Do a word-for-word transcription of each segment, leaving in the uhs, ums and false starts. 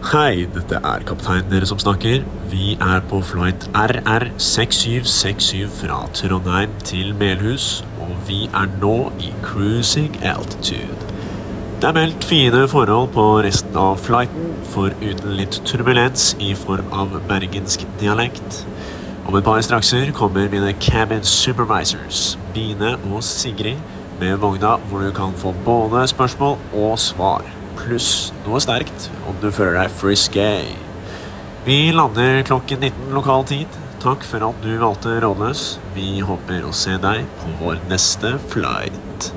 Hei, dette er kapteinen dere som snakker. Vi er på flight R R seks syv seks syv fra Trondheim til Melhus, og vi er nå i cruising altitude. Det er meldt fine forhold på resten av flighten, for uten litt turbulens i form av bergensk dialekt. Om et par strakser kommer mine cabin supervisors, Bine og Sigrid, med vogna hvor du kan få både spørsmål og svar. Pluss noe sterkt om du føler deg frisky. Vi lander klokken nitten lokal tid. Takk for at du valgte Rådløs. Vi håper å se deg på vår neste flight.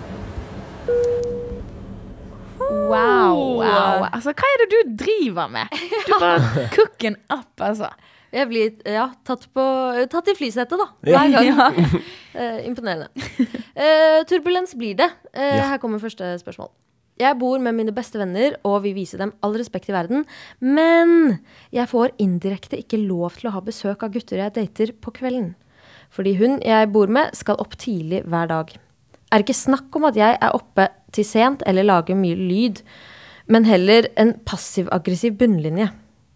Wow, wow. Altså, hva er det du driver med? Du bare cooking up, altså. Jeg blir, ja, tatt, på, tatt i flysetet da, hver gang. Ja. uh, imponerende. Uh, turbulens blir det. Uh, ja. Her kommer første spørsmål. Jeg bor med mine beste venner, og vi viser dem all respekt i verden. Men jeg får indirekte ikke lov til å ha besøk av gutter jeg dater på kvelden. Fordi hun jeg bor med skal opp tidlig hver dag. Er ikke snakk om at jeg er oppe til sent eller lager mye lyd, men heller en passiv-aggressiv bunnlinje.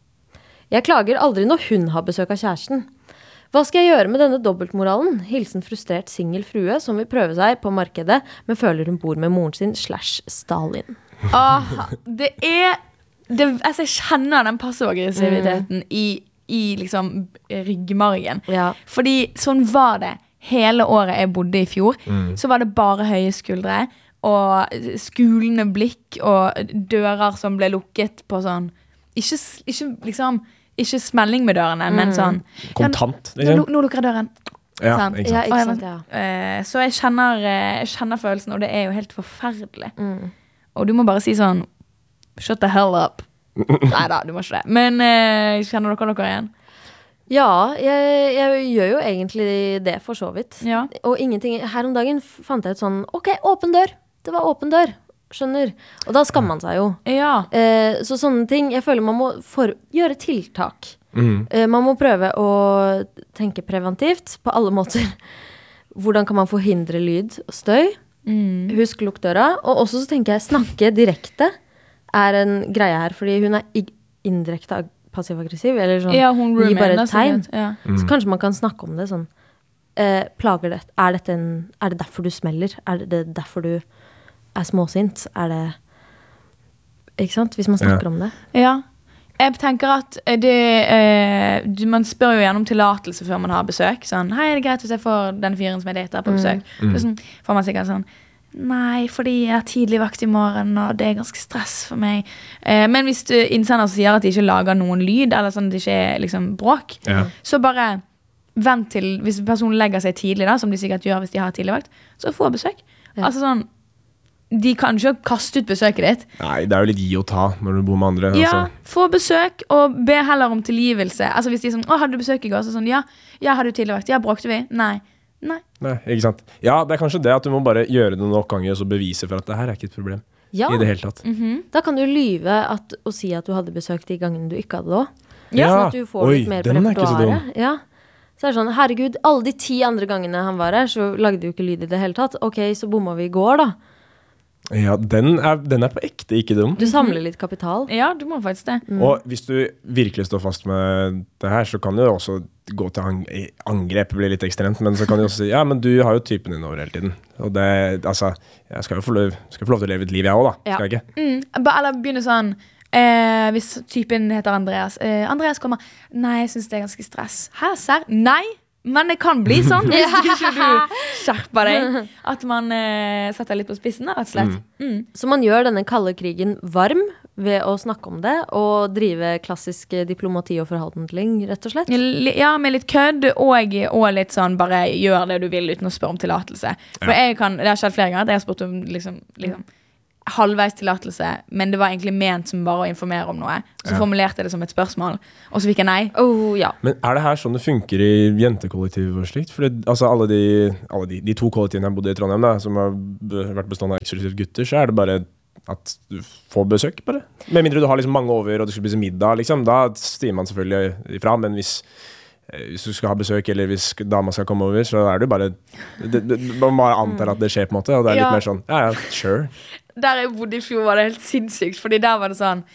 Jeg klager aldri når hun har besøk av kjæresten. Hva skal jeg gjøre med denne dobbeltmoralen? Hilsen frustrert single frue som vil prøve seg på markedet, men føler hun bor med moren sin slash Stalin. Åh, det er... Det, altså, jeg kjenner den passiv-aggressiviteten mm. i, i liksom ryggmargen. Ja. Fordi sånn var det hele året jeg bodde i fjor. Mm. Så var det bare høye skuldre, og skulende blikk, og dører som ble lukket på sånn... Ikke, ikke liksom... Ikke smelling med dørene, mm. men sånn... Kontant, ja, nå, nå lukker jeg døren. Ja, sånn. ikke sant. Ja, ikke sant, ja. Uh, så jeg kjenner, jeg kjenner følelsen, og det er jo helt forferdelig. Mm. Og du må bare si sånn, shut the hell up. Neida, du må ikke det. Men uh, kjenner dere dere igjen? Ja, jeg, jeg gjør jo egentlig det for så vidt. Ja. Og ingenting... Her om dagen fant jeg ut sånn, ok, åpen dør. Det var åpen dør. Skjønner. Og da skammer man seg jo. Ja. Eh, så sånne ting, jeg føler man må for, gjøre tiltak. Mm. Eh, man må prøve å tenke preventivt på alle måter. Hvordan kan man forhindre lyd og støy? Mm. Husk lukk døra. Og også så tenker jeg, snakke direkte er en greie her, fordi hun er indirekte passiv-aggressiv, eller sånn, ja, hun gir bare et tegn. Ja. Mm. Så kanskje man kan snakke om det sånn. Eh, plager det? Er, dette en, er det derfor du smeller? Er det derfor du er småsint, er det ikke sant, hvis man snakker ja. om det. Ja, jeg tenker at det, eh, man spør jo gjennom tillatelse før man har besøk, sånn, hei, er det greit hvis jeg får den fyren som jeg dater på besøk? Mm. Så sånn, får man sikkert sånn, nei, fordi jeg har tidlig vakt i morgen, og det er ganske stress for meg. Eh, men hvis du innsender sier at de ikke lager noen lyd, eller sånn at det ikke er liksom bråk, ja. Så bare vent til, hvis personen legger seg tidlig da, som de sikkert gjør hvis de har tidlig vakt, så få besøk. Ja. Altså sånn, de kan ikke kaste ut besøket ditt. Nei, det er jo litt gi og ta når du bor med andre. Ja, altså. Få besøk og be heller om tilgivelse. Altså hvis de er sånn, å, hadde du besøk i går? Så sånn, ja, ja, hadde du tidlig vært? Ja, bråkte vi? Nei. Nei. Nei, ikke sant. Ja, det er kanskje det at du må bare gjøre det nok ganger og så bevise for at det her er ikke et problem. Ja. I det hele tatt. Mm-hmm. Da kan du lyve at, og si at du hadde besøk de gangene du ikke hadde det også. Ja, sånn at du får oi, litt mer den er ikke så dum. Ja. Så er det sånn, herregud, alle de ti andre gangene han var her, så lagde du ikke lyd i det hele tatt. Ok, så bomma vi i går da. Ja, den er, den er på ekte ikke dum. Du samler litt kapital. Ja, du må faktisk det. Mm. Og hvis du virkelig står fast med det her, så kan du også gå til ang angrep, blir litt ekstremt, men så kan du også si, ja, men du har jo typen din over hele tiden. Og det, altså, jeg skal jo få lov, skal få lov til å leve et liv jeg også da, skal jeg ikke? Mm. Eller begynne sånn, eh, hvis typen heter Andreas. Eh, Andreas kommer, nei, jeg synes det er ganske stress. Hæ, serr? Nei! Men det kan bli sånn hvis ikke du skjerper deg. At man eh, setter litt på spissen, rett og slett. Mm. Mm. Så man gjør denne kalde krigen varm ved å snakke om det, og drive klassisk diplomati og forhandling, rett og slett. Ja, med litt kødd, og, og litt sånn, bare gjør det du vil uten å spørre om tillatelse. For jeg kan, det har skjedd flere ganger at jeg har spurt om liksom, liksom halvveis tillatelse, men det var egentlig ment som bare å informere om noe. Så ja. Formulerte jeg det som et spørsmål, og så fikk jeg nei. Oh, ja. Men er det her sånn det funker i jentekollektiv og slikt? For det, altså alle, de, alle de, de to kollektivene jeg bodde i Trondheim da, som har vært bestående av eksklusivt gutter, så er det bare at du får besøk, bare. Med mindre du har liksom mange over, og du skal spise middag, liksom, da stiger man selvfølgelig ifra, men hvis hvis du skal ha besøk, eller hvis dama skal komme over, så er det bare det, det, man bare antar at det skjer på en måte, og det er litt ja. Mer sånn, ja, ja, sure. Der jeg bodde i fjor var det helt sinnssykt, fordi der var det sånn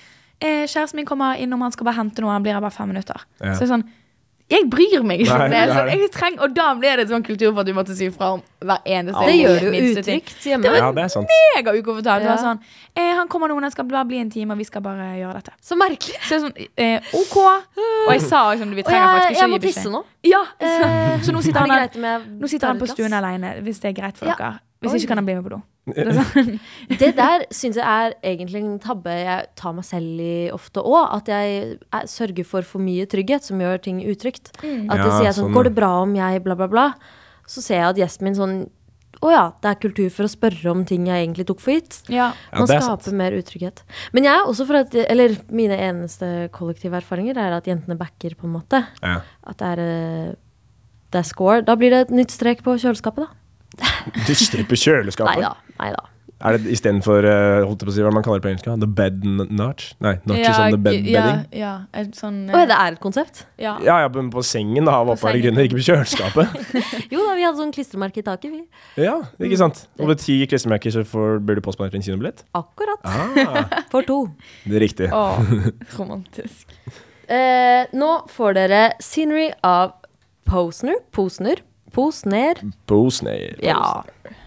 eh, kjæresten min kommer innom, han skal bare hente noe, han blir her bare fem minutter. Ja. Så det er sånn, jeg bryr meg ikke Nei, om det. det er Sånn, det. jeg trenger, og da ble det sånn kultur for at du måtte si fra om hver eneste Det gjør du jo minste ting. utrygt hjemme. Ja, det er sant. Mega ukomfortabelt. Det Ja. var sånn, eh, han kommer nå, han skal bare bli en time, og vi skal bare gjøre dette. Så merkelig. Så det er sånn, eh, ok. Og jeg sa liksom, vi Og trenger jeg, faktisk ikke jeg må gi beskjed. tisse nå. Ja, så, Eh, så nå sitter er det han, greit om jeg nå sitter han tar på et glass? stuen alene, hvis det er greit for Ja. dere. Hvis Oi. ikke kan han bli med på do. Det er sånn. Det der syns jeg er egentlig en tabbe jeg tar meg selv i ofte òg. At jeg er, sørger for for mye trygghet, som gjør ting utrygt. At det Ja, sier jeg sånn, sånn, går ja. det bra om jeg bla, bla, bla? Så ser jeg at gjesten min sånn å ja, det er kultur for å spørre om ting jeg egentlig tok for gitt. Ja. Ja, Man det er skaper sant. mer utrygghet. Men jeg er også for at, eller mine eneste kollektive erfaringer er at jentene backer på en måte. Ja. At det er, eh, det er score. Da blir det et nytt strek på kjøleskapet, da. Du stripper kjøleskapet. Neida, neida. Er det istedenfor, uh, holdt jeg på å si, hva man kaller det på engelsk? The bed n- notch? Nei, notches Ja, on the bed ja, bedding. ja, et sånn Å ja, det er et konsept? ja. Ja, ja, men på sengen da, av På oppbare sengen. grunner, ikke på kjøleskapet. Jo da, vi hadde sånn klistremerke i taket, vi. Ja, ikke sant? Og med ti klistremerker så får, blir du påspannert en kinobillett. Akkurat. Ah, For to. det er riktig. Åh, romantisk. Eh, nå får dere Scenery av Posner. Posner. Posner. Bosner. Ja.